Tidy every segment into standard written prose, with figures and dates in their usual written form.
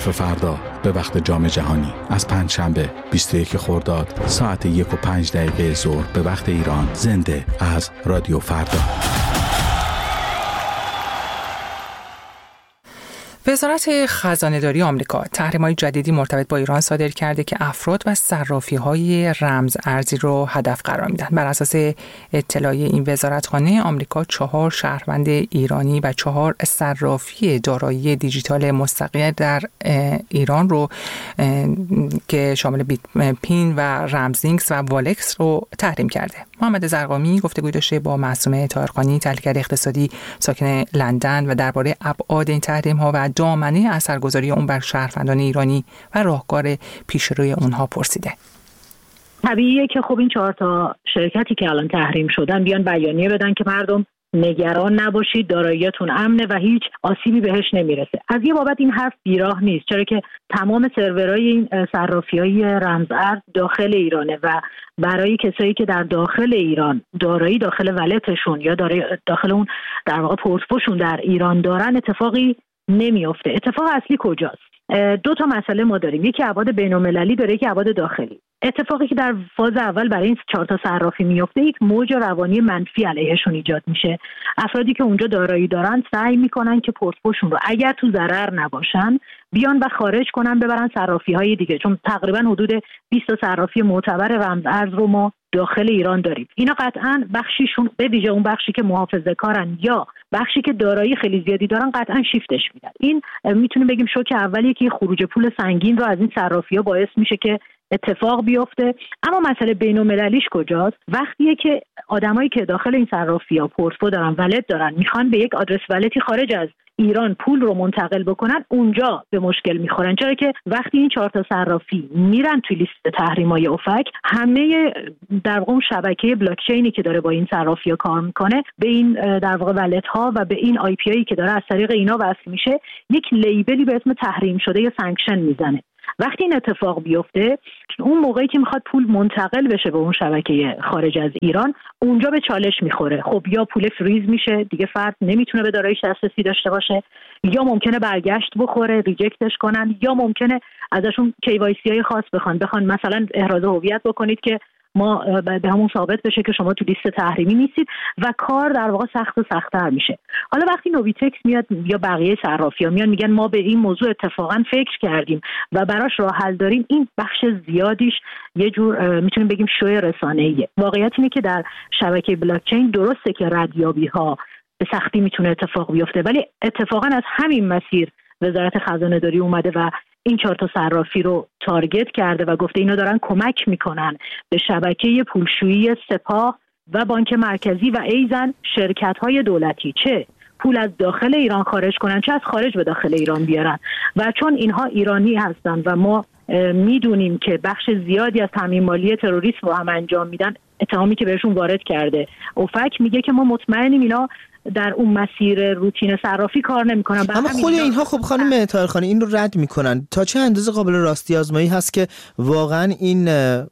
نصف فردا به وقت جام جهانی از پنجشنبه 21 خرداد ساعت 1:05 ظهر به وقت ایران زنده از رادیو فردا. وزارت خزانه‌داری آمریکا تحریم‌های جدیدی مرتبط با ایران صادر کرده که افراد و صرافی‌های رمز ارزی رو هدف قرار میدن. بر اساس اطلاعیه این وزارتخانه، آمریکا 4 شهروند ایرانی و 4 صرافی دارایی دیجیتال مستقل در ایران رو که شامل بیت پین و رمزینکس و والکس رو تحریم کرده. محمد زرقامی گفتگوی داشته با معصومه طاهرخانی، تحلیلگر اقتصادی ساکن لندن، و درباره ابعاد این تحریم‌ها و دامنه اثرگذاری اون بر شهروندان ایرانی و راهکار پیشروی اونها پرسیده. طبیعیه که خب این 4 تا شرکتی که الان تحریم شدن بیان بیانیه بدن که مردم نگران نباشید، داراییتون امنه و هیچ آسیبی بهش نمیرسه. از یه بابت این حرف بیراه نیست، چرا که تمام سرورهای این صرافی‌های رمز ارز داخل ایرانه و برای کسایی که در داخل ایران دارایی داخل ولتشون یا داخل اون در واقع پورتفوشون در ایران دارن اتفاقی نمیفته. اتفاق اصلی کجاست؟ 2 تا مسئله ما داریم، یکی ابعاد بین‌المللی داره، یکی ابعاد داخلی. اتفاقی که در فاز اول برای این 4 تا صرافی میفته، یک موج روانی منفی علیهشون ایجاد میشه. افرادی که اونجا دارایی دارن سعی میکنن که پورتفوشون رو اگر تو ضرر نباشن بیان و خارج کنن ببرن صرافی‌های دیگه، چون تقریبا حدود 20 تا صرافی معتبر رمز ارز رو ما داخل ایران داریم. اینا قطعاً بخشیشون به ویژه اون بخشی که محافظه‌کارن یا بخشی که دارایی خیلی زیادی دارن قطعاً شیفتش میدن. این میتونیم بگیم شوک اولیه که خروج پول سنگین رو از این صرافی‌ها باعث میشه که اتفاق بیفته. اما مسئله بین‌المللیش کجاست؟ وقتیه که آدمایی که داخل این صرافی‌ها پورتفو دارن، ولت دارن، میخوان به یک آدرس ولتی خارج از ایران پول رو منتقل بکنن، اونجا به مشکل میخورن، چرا که وقتی این 4 تا صرافی میرن توی لیست تحریم‌های اوفک، همه در واقع شبکه بلاک چینی که داره با این صرافی‌ها کار میکنه به این در واقع ولت ها و به این آی پی آی که داره از طریق اینا وصل میشه یک لیبلی به اسم تحریم شده یا سانکشن میزنه. وقتی این اتفاق بیفته، اون موقعی که میخواد پول منتقل بشه به اون شبکه خارج از ایران، اونجا به چالش میخوره. خب یا پول فریز میشه، دیگه فرد نمیتونه به داراییش دسترسی داشته باشه، یا ممکنه برگشت بخوره، ریجکتش کنن، یا ممکنه ازشون KYC های خاص بخوان مثلا احراز هویت بکنید که ما به همون ثابت بشه که شما تو لیست تحریمی نیستید و کار در واقع سخت و سخت‌تر میشه. حالا وقتی نویتکس میاد یا بقیه صرافی‌ها میان میگن ما به این موضوع اتفاقا فکر کردیم و براش راه حل داریم، این بخش زیادیش یه جور میتونیم بگیم شوی رسانه‌ایه. واقعیت اینه که در شبکه بلاک چین درسته که ردیابی‌ها به سختی میتونه اتفاق بیفته، ولی اتفاقا از همین مسیر وزارت خزانه‌داری اومده و این 4 تا صرافی رو تارگت کرده و گفته اینا دارن کمک میکنن به شبکه پولشویی سپاه و بانک مرکزی و ایزن شرکت‌های دولتی، چه پول از داخل ایران خارج کنن چه از خارج به داخل ایران بیارن. و چون اینها ایرانی هستن و ما میدونیم که بخش زیادی از تامین مالی تروریسم رو هم انجام میدن، اتهامی که بهشون وارد کرده اوفک میگه که ما مطمئنیم اینا در اون مسیر روتین صرافی کار نمیکنن. اما خود اینها خب خانم طاهرخانی این رو رد میکنن. تا چه اندازه قابل راستی آزمایی هست که واقعا این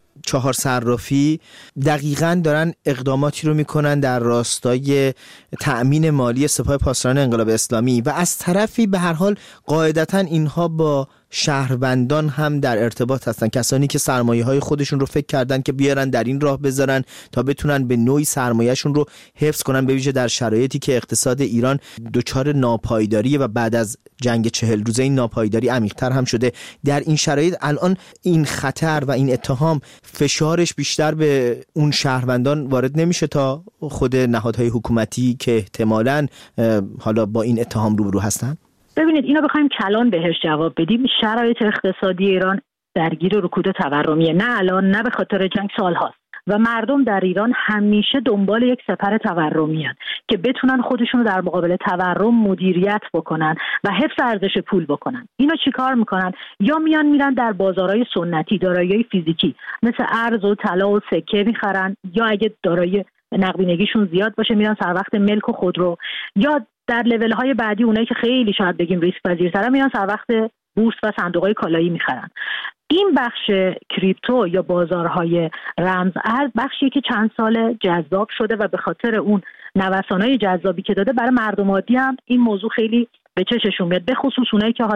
4 صرافی دقیقاً دارن اقداماتی رو میکنن در راستای تأمین مالی سپاه پاسداران انقلاب اسلامی و از طرفی به هر حال قاعدتاً اینها با شهروندان هم در ارتباط هستن، کسانی که سرمایه‌های خودشون رو فکر کردن که بیارن در این راه بذارن تا بتونن به نوعی سرمایه‌شون رو حفظ کنن، به ویژه در شرایطی که اقتصاد ایران دچار ناپایداریه و بعد از جنگ 40 روزه این ناپایداری عمیق‌تر هم شده. در این شرایط الان این خطر و این اتهام فشارش بیشتر به اون شهروندان وارد نمیشه تا خود نهادهای حکومتی که احتمالاً حالا با این اتهام روبرو هستن؟ ببینید اینا بخوایم کلان بهش جواب بدیم، شرایط اقتصادی ایران درگیر رکود تورمیه، نه الان نه به خاطر جنگ، سال هاست و مردم در ایران همیشه دنبال یک سپر تورمی هستند که بتونن خودشون رو در مقابل تورم مدیریت بکنن و حفظ ارزش پول بکنن. اینا چیکار میکنن؟ یا میرن در بازارهای سنتی دارایی فیزیکی مثل ارز و طلا و سکه میخرن، یا اگه دارایی نقدینگیشون زیاد باشه میرن سر وقت ملک و خودرو، یا در لول های بعدی اونایی که خیلی شاید بگیم ریسک پذیرترن میرن سر وقت بورس و صندوق‌های کالایی میخرن. این بخش کریپتو یا بازارهای رمز ارز بخشی که چند سال جذاب شده و به خاطر اون نوسان‌های جذابی که داده برای مردم عادی هم این موضوع خیلی به چششون میاد، به خصوص اونایی که حالا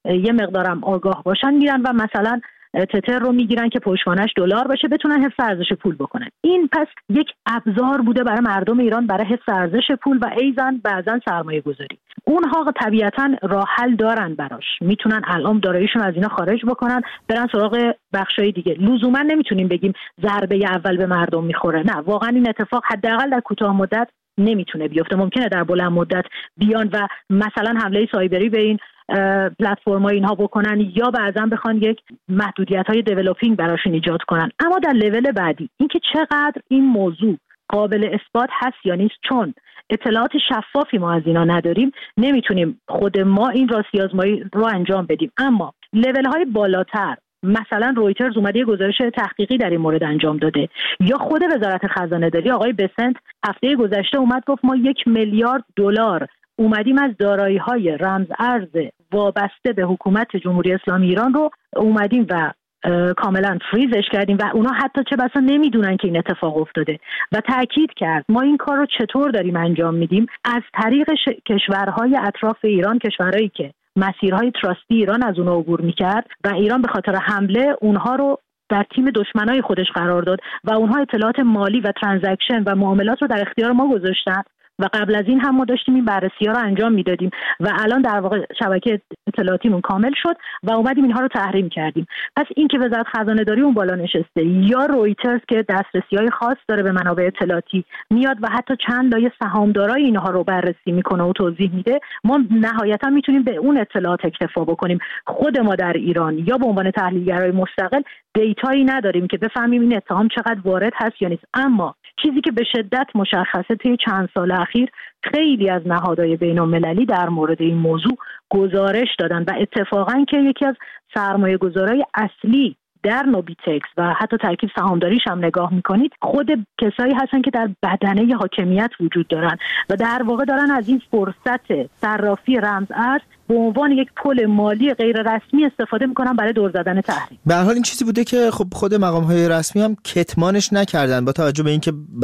یه مقدارم آگاه باشن میرن و مثلا تتر رو میگیرن که پشتوانش دلار باشه، بتونن حفظ ارزش پول بکنن. این پس یک ابزار بوده برای مردم ایران برای حفظ ارزش پول و ایزن بعضن سرمایه گذاری. اونها طبیعتاً راه حل دارن براش، میتونن الان داراییشون از اینا خارج بکنن برن سراغ بخشای دیگه. لزوما نمیتونیم بگیم ضربه اول به مردم میخوره، نه، واقعا این اتفاق حداقل در کوتاه مدت نمیتونه بیفته. ممکنه در بلند مدت بیان و مثلا حمله سایبری به این پلتفرم‌های اینها بکنن یا بعضا بخوان یک محدودیت‌های دیولپینگ براشون ایجاد کنن. اما در لول بعدی اینکه چقدر این موضوع قابل اثبات هست یا نیست، چون اطلاعات شفافی ما از اینا نداریم، نمیتونیم خود ما این راستی آزمایی رو انجام بدیم. اما لول‌های بالاتر، مثلا رویترز اومده یه گزارش تحقیقی در این مورد انجام داده، یا خود وزارت خزانه‌داری آقای بسنت هفته گذشته اومد گفت ما 1 میلیارد دلار اومدیم از دارایی‌های رمز ارز وابسته به حکومت جمهوری اسلامی ایران رو اومدیم و کاملا فریزش کردیم و اونا حتی چه بسا نمیدونن که این اتفاق افتاده. و تاکید کرد ما این کار رو چطور داریم انجام میدیم؟ از طریق کشورهای اطراف ایران، کشورهایی که مسیرهای تراستی ایران از اونها عبور میکرد و ایران به خاطر حمله اونها رو در تیم دشمنای خودش قرار داد و اونها اطلاعات مالی و ترانزکشن و معاملات رو در اختیار ما گذاشتن و قبل از این هم ما داشتیم این بررسی‌ها رو انجام میدادیم و الان در واقع شبکه اطلاعاتیمون کامل شد و اومدیم اینها رو تحریم کردیم. پس این که وزارت خزانه‌داری اون بالا نشسته یا رویترز که دسترسی‌های خاص داره به منابع اطلاعاتی میاد و حتی چند لایه سهامدارای اینها رو بررسی میکنه و توضیح میده، ما نهایتا میتونیم به اون اطلاعات اکتفا بکنیم. خود ما در ایران یا به عنوان تحلیلگرای مستقل دیتایی نداریم که بفهمیم این اتهام چقدر وارد هست یا نیست. اما چیزی که به شدت مشخصه طی چند سال اخیر خیلی از نهادهای بین‌المللی در مورد این موضوع گزارش دادن و اتفاقاً که یکی از سرمایه‌گذارای اصلی در نوبیتکس و حتی ترکیب سهامداریش هم نگاه میکنید خود کسایی هستن که در بدنه حاکمیت وجود دارن و در واقع دارن از این فرصت صرافی رمز ارز به عنوان یک پل مالی غیر رسمی استفاده میکنن برای دور زدن تحریم. به هر حال این چیزی بوده که خب خود مقام‌های رسمی هم کتمانش نکردن با توجه به اینکه